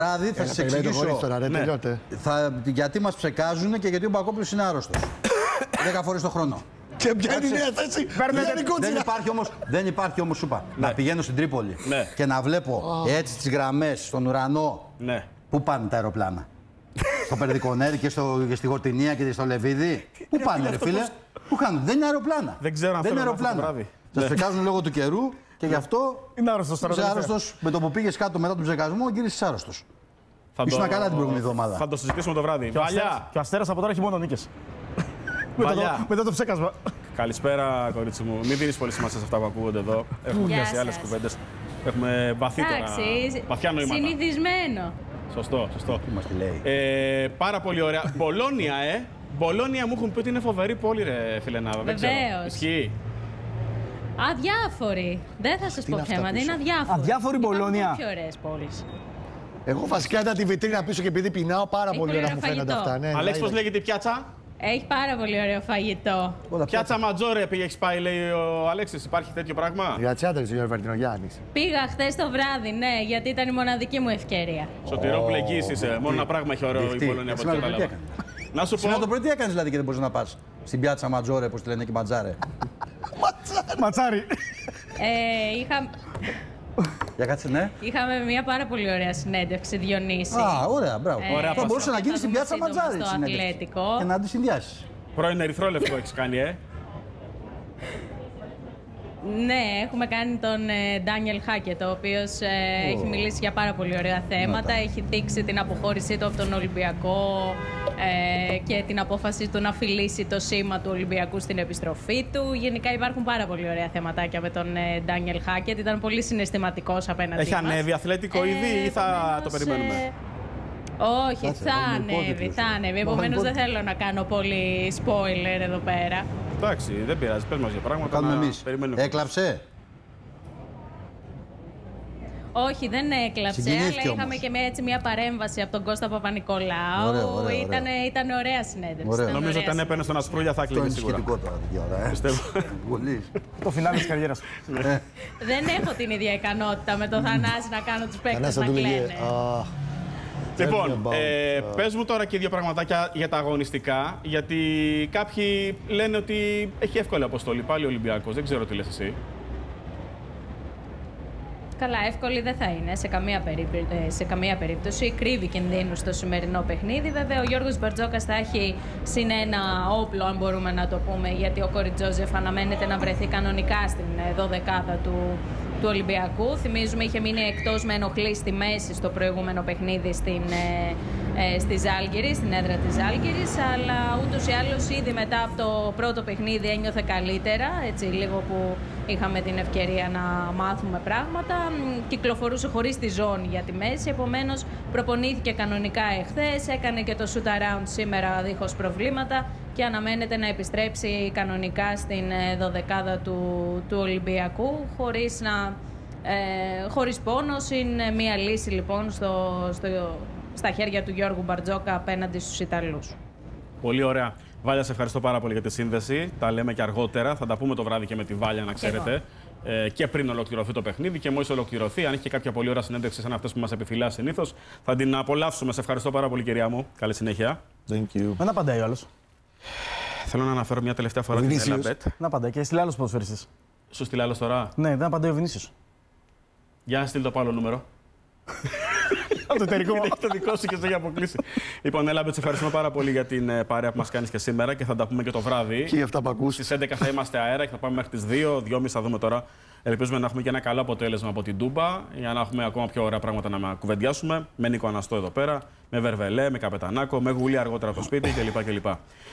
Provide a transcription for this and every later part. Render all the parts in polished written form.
βράδυ θα σας εξηγήσω. Γιατί μας ψεκάζουν και γιατί ο Μπακόπουλος είναι άρρωστος. 10 φορές το χρόνο. Και ποια είναι η νέα θέση. Δεν υπάρχει όμως, σου είπα, να πηγαίνω στην Τρίπολη και να βλέπω έτσι τις γραμμές στον ουρανό. Πού πάνε τα αεροπλάνα? Στο Περδικονέρι και στη Γορτινία και στο Λεβίδι. Πού πάνε, ρε φίλε? Πού κάνουν? Δεν είναι αεροπλάνα. Δεν ξέρω αν είναι αεροπλάνα. Σας ψεκάζουν λόγω του καιρού και γι' αυτό είναι άρρωστος. Με το που πήγες κάτω μετά τον ψεκασμό, γύρισες άρρωστος. Ήσουν καλά την προηγούμενη εβδομάδα. Θα το συζητήσουμε το βράδυ. Και ο Αστέρας από τώρα έχει μόνο νίκες. Μετά το ψέκασμα. Καλησπέρα, κορίτσι μου. Μην δίνεις πολύ σημασία σε αυτά που ακούγονται εδώ. Έχουμε πιάσει άλλες κουβέντες. Έχουμε βαθιά νοήματα. Συνηθισμένο. Σωστό. Τι μας τη λέει. Πάρα πολύ ωραία. Μπολόνια, Μπολόνια μου έχουν πει ότι είναι φοβερή πόλη, ρε Φιλενάδα. Βεβαίως. Ισχύει. Αδιάφορη. Δεν θα σας πω ψέματα. Είναι αδιάφορη. Αδιάφορη Μπολόνια. Πιο ωραίες πόλεις. Εγώ βασικά ήταν τη βιτρίνα πίσω και επειδή πεινάω πάρα πολύ ωραία μου φαίνονται αυτά. Αλέξη, πώς λέγεται η πιάτσα? Έχει πάρα πολύ ωραίο φαγητό. Πιάτσα Ματζόρε έχεις πάει, λέει ο Αλέξης. Υπάρχει τέτοιο πράγμα? Ριατσιάτα, Γιώργο Βαρτινογιάννης. Πήγα χθες το βράδυ, ναι, γιατί ήταν η μοναδική μου ευκαιρία. Σωτηρόπουλε, εκεί είσαι. Μόνο ένα πράγμα έχει ωραίο η Πολωνία από ό,τι κατάλαβα. Να σου πω. Σήμερα το πρωί τι έκανες δηλαδή και δεν μπορείς να πας στην πιάτσα Ματζόρε, όπως τη λένε και Ματζάρε? Ματσάρι. Για κάτσε, ναι. Είχαμε μια πάρα πολύ ωραία συνέντευξη, Διονύση. Ωραία, μπράβο. Θα μπορούσε να γίνει στην πιάτσα Ματζάρι και να τη συνδυάσεις. Πρώην ερυθρόλευκο έχεις κάνει, Ναι, έχουμε κάνει τον Ντάνιελ Χάκετ, ο οποίος έχει μιλήσει για πάρα πολύ ωραία θέματα. Έχει δείξει την αποχώρησή του από τον Ολυμπιακό και την απόφαση του να φιλήσει το σήμα του Ολυμπιακού στην επιστροφή του. Γενικά υπάρχουν πάρα πολύ ωραία θεματάκια με τον Ντάνιελ Χάκετ. Ήταν πολύ συναισθηματικός απέναντι μας. Έχει ανέβει αθλητικό ήδη ή θα το περιμένουμε? Όχι, θα ανέβει. Επομένως δεν θέλω να κάνω πολύ spoiler εδώ πέρα. Εντάξει, δεν πειράζει. Πες μας για πράγματα. Κάνουμε εμείς. Έκλαψε? Όχι, δεν έκλαψε, αλλά είχαμε και μια παρέμβαση από τον Κώστα Παπα-Νικολάου. Ήταν ωραία συνέντευξη. Νομίζω ότι αν έπαιρνε στον Ασπρούλια θα κλείσει σίγουρα. Είναι σχετικό τώρα, πιστεύω. Το φινάλε της καριέρας. Δεν έχω την ίδια ικανότητα με τον Θανάση να κάνω τους παίκτες να κλαίνε. Λοιπόν, πες μου τώρα και δύο πραγματάκια για τα αγωνιστικά, γιατί κάποιοι λένε ότι έχει εύκολη αποστολή πάλι ο Ολυμπιακός. Δεν ξέρω τι λες εσύ. Καλά, εύκολη δεν θα είναι σε καμία περίπτωση. Κρύβει κινδύνους στο σημερινό παιχνίδι. Βέβαια, ο Γιώργος Μπαρτζόκας θα έχει συν ένα όπλο, αν μπορούμε να το πούμε, γιατί ο Κόρι Τζόζεφ αναμένεται να βρεθεί κανονικά στην 12η του Ολυμπιακού. Θυμίζουμε, είχε μείνει εκτός με ενοχλή στη μέση στο προηγούμενο παιχνίδι στη Ζάλγκιρη, στην έδρα της Ζάλγκιρης, αλλά ούτως ή άλλως ήδη μετά από το πρώτο παιχνίδι ένιωθε καλύτερα, έτσι λίγο που είχαμε την ευκαιρία να μάθουμε πράγματα. Κυκλοφορούσε χωρίς τη ζώνη για τη μέση, επομένως προπονήθηκε κανονικά εχθές, έκανε και το shoot around σήμερα δίχως προβλήματα και αναμένεται να επιστρέψει κανονικά στην 12η του Ολυμπιακού χωρίς πόνος. Είναι μια λύση λοιπόν στα χέρια του Γιώργου Μπαρτζόκα απέναντι στους Ιταλούς. Πολύ ωραία. Βάλια, σε ευχαριστώ πάρα πολύ για τη σύνδεση. Τα λέμε και αργότερα. Θα τα πούμε το βράδυ και με τη Βάλια, να ξέρετε. Και πριν ολοκληρωθεί το παιχνίδι και μόλις ολοκληρωθεί, αν έχει και κάποια πολύ ωραία συνέντευξη σαν αυτές που μας επιφυλάσσει συνήθως, θα την απολαύσουμε. Σε ευχαριστώ πάρα πολύ, κυρία μου. Καλή συνέχεια. Thank you. Δεν απαντάει ο άλλος. Θέλω να αναφέρω μια τελευταία φορά την Ελαμπέτ. Να απαντάει και στείλει άλλος ποδοσφαιριστής. Σου στείλει άλλος τώρα? Ναι, δεν απαντάει ο Βινίσιος. Για να στείλει το άλλο νούμερο. Το εταιρικό. Έχει το δικό σου και σε έχει αποκλείσει. Λοιπόν, Ελαμπέτ, σε ευχαριστούμε πάρα πολύ για την παρέα που μας κάνεις και σήμερα και θα τα πούμε και το βράδυ. Και αυτά που ακούς. Στις 11 θα είμαστε αέρα και θα πάμε μέχρι τις 2:30 θα δούμε τώρα. Ελπίζουμε να έχουμε και ένα καλό αποτέλεσμα από την Τούμπα για να έχουμε ακόμα πιο ωραία πράγματα να κουβεντιάσουμε. Με Νίκο Αναστό εδώ πέρα, με Βερβελέ, με Καπετανάκο, με Γουλή αργότερα στο σπίτι κλπ.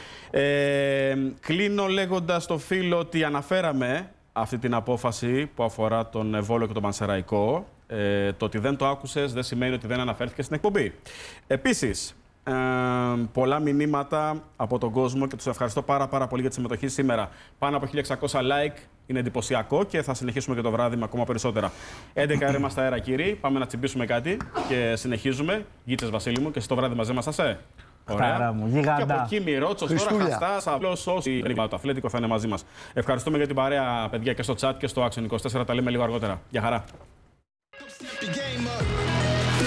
Κλείνω λέγοντας στο φίλο ότι αναφέραμε αυτή την απόφαση που αφορά τον Βόλο και τον Πανσεραϊκό. Το ότι δεν το άκουσες δεν σημαίνει ότι δεν αναφέρθηκε στην εκπομπή. Επίσης, πολλά μηνύματα από τον κόσμο και τους ευχαριστώ πάρα πολύ για τη συμμετοχή σήμερα. Πάνω από 1600 like, είναι εντυπωσιακό και θα συνεχίσουμε και το βράδυ με ακόμα περισσότερα. 11 είμαστε στα αέρα, κύριοι. Πάμε να τσιμπήσουμε κάτι και συνεχίζουμε. Γίτσες, Βασίλη μου, και εσύ το βράδυ μαζί μας θα Χαρά μου, γιγαντά. Και από εκεί Μιρότσος, τώρα Χαστάς, απλώς όσοι το αθλητικό θα είναι μαζί μας. Ευχαριστούμε για την παρέα, παιδιά, και στο chat και στο Action 24. Τα λέμε λίγο αργότερα. Γεια χαρά.